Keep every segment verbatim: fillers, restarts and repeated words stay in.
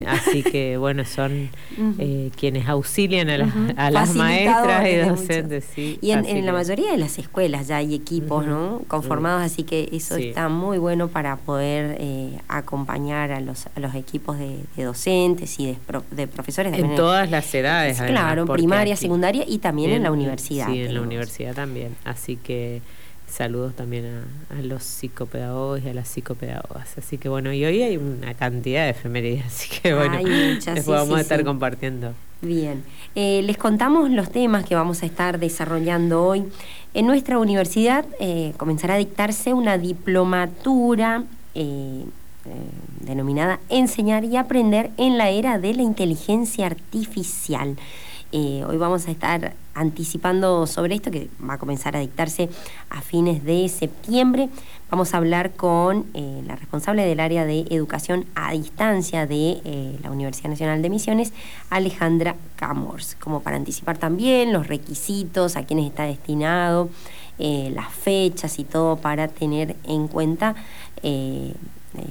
Así que bueno, son Ujú. eh, quienes auxilian a las, Ujú. a las maestras y Facilitadores de docentes, muchos. sí. Y en, Así en la que- mayoría de las escuelas ya hay equipos, Ujú. ¿no?, conformados, así que eso Sí. está muy bueno para poder eh, acompañar a los, a los equipos de, de docentes y de, pro- de profesores. En también todas las edades, Sí, además. claro, porque primaria, aquí- secundaria y también en la universidad. Sí, en la tenemos. universidad también. Así que saludos también a, a los psicopedagogos y a las psicopedagogas. Así que bueno, y hoy hay una cantidad de efemérides, así que bueno, Hay muchas, después sí, vamos sí, a estar sí. compartiendo. Bien, eh, les contamos los temas que vamos a estar desarrollando hoy. En nuestra universidad eh, comenzará a dictarse una diplomatura eh, eh, denominada Enseñar y Aprender en la Era de la Inteligencia Artificial. Eh, hoy vamos a estar anticipando sobre esto, que va a comenzar a dictarse a fines de septiembre. Vamos a hablar con eh, la responsable del área de educación a distancia de eh, la Universidad Nacional de Misiones, Alejandra Camors, como para anticipar también los requisitos, a quiénes está destinado, eh, las fechas y todo, para tener en cuenta eh, eh,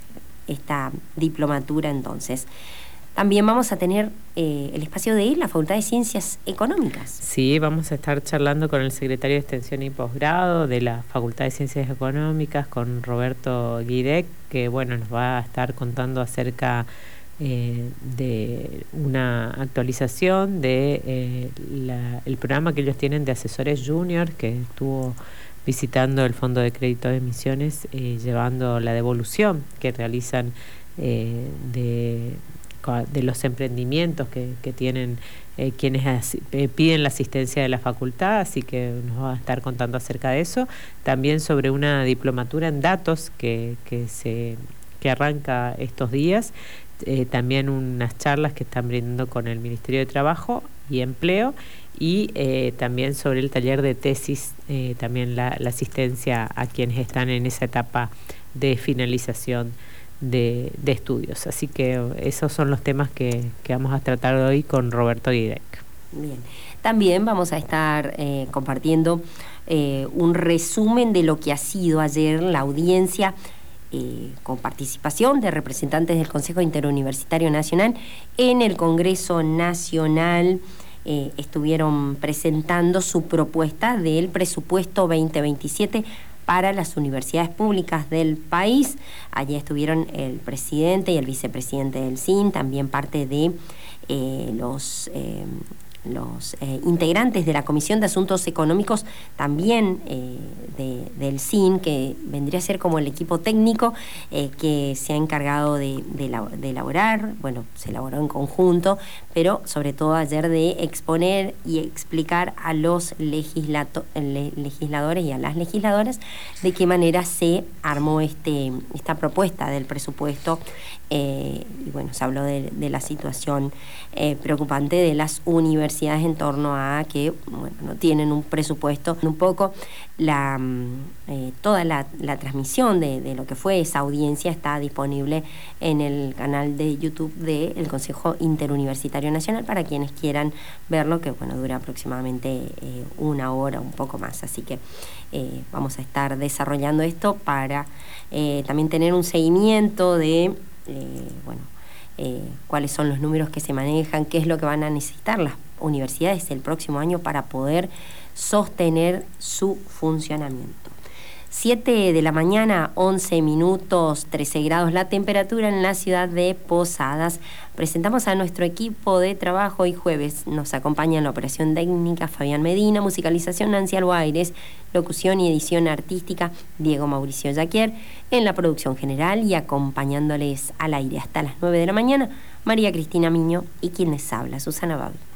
esta diplomatura entonces. También vamos a tener eh, el espacio de la Facultad de Ciencias Económicas. Sí, vamos a estar charlando con el secretario de Extensión y Posgrado de la Facultad de Ciencias Económicas, con Roberto Guidec, que bueno, nos va a estar contando acerca eh, de una actualización de eh, la, el programa que ellos tienen de asesores junior, que estuvo visitando el Fondo de Crédito de Misiones, eh, llevando la devolución que realizan eh, de... de los emprendimientos que, que tienen eh, quienes as, eh, piden la asistencia de la facultad, así que nos va a estar contando acerca de eso. También sobre una diplomatura en datos que, que, se, que arranca estos días. Eh, también unas charlas que están brindando con el Ministerio de Trabajo y Empleo, y eh, también sobre el taller de tesis, eh, también la, la asistencia a quienes están en esa etapa de finalización De, de estudios. Así que esos son los temas que, que vamos a tratar hoy con Roberto Guidec. Bien. También vamos a estar eh, compartiendo eh, un resumen de lo que ha sido ayer la audiencia eh, con participación de representantes del Consejo Interuniversitario Nacional en el Congreso Nacional. Eh, estuvieron presentando su propuesta del presupuesto veinte veintisiete para las universidades públicas del país. Allí estuvieron el presidente y el vicepresidente del C I N, también parte de eh, los, eh, los eh, integrantes de la Comisión de Asuntos Económicos, también eh, de, del C I N, que vendría a ser como el equipo técnico eh, que se ha encargado de, de, de elaborar, bueno, se elaboró en conjunto, pero sobre todo ayer de exponer y explicar a los legislato, le, legisladores y a las legisladoras de qué manera se armó este, esta propuesta del presupuesto. Eh, y bueno, se habló de, de la situación eh, preocupante de las universidades en torno a que bueno, no tienen un presupuesto. Un poco la, eh, toda la, la transmisión de, de lo que fue esa audiencia está disponible en el canal de YouTube del Consejo Interuniversitario Nacional para quienes quieran verlo, que bueno, dura aproximadamente eh, una hora, un poco más. Así que eh, vamos a estar desarrollando esto para eh, también tener un seguimiento de Eh, bueno, eh, cuáles son los números que se manejan, qué es lo que van a necesitar las universidades el próximo año para poder sostener su funcionamiento. siete de la mañana, once minutos, trece grados la temperatura en la ciudad de Posadas. Presentamos a nuestro equipo de trabajo hoy jueves. Nos acompaña en la operación técnica Fabián Medina, musicalización Nancy Albaires, locución y edición artística Diego Mauricio Yaquier, en la producción general y acompañándoles al aire hasta las nueve de la mañana, María Cristina Miño y quien les habla, Susana Babi.